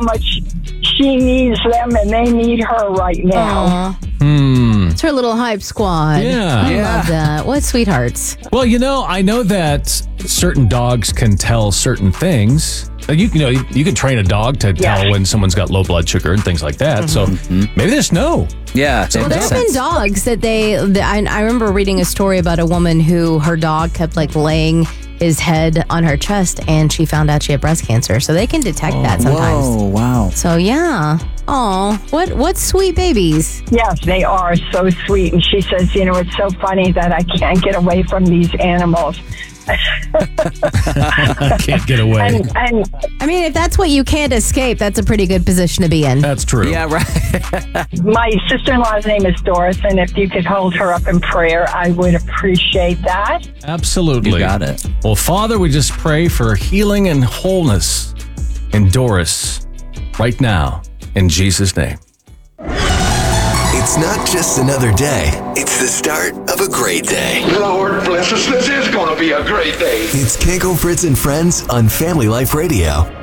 much she needs them and they need her right now. It's her little hype squad. Yeah. I love that. What sweethearts. Well, I know that certain dogs can tell certain things. Like, you can train a dog to tell when someone's got low blood sugar and things like that. So maybe they just know. Yeah. Well, there's been dogs that I remember reading a story about a woman who her dog kept like laying his head on her chest and she found out she had breast cancer. So they can detect that sometimes. Whoa, wow. So yeah. Oh, what sweet babies. Yes, they are so sweet. And she says, it's so funny that I can't get away from these animals. I can't get away. And I mean, if that's what you can't escape, that's a pretty good position to be in. That's true. Yeah, right. my sister-in-law's name is Doris, and if you could hold her up in prayer, I would appreciate that. Absolutely. You got it. Well, Father, we just pray for healing and wholeness in Doris right now, in Jesus' name. It's not just another day. It's the start of a great day. Lord bless us. This is going to be a great day. It's Kanko, Fritz, and Friends on Family Life Radio.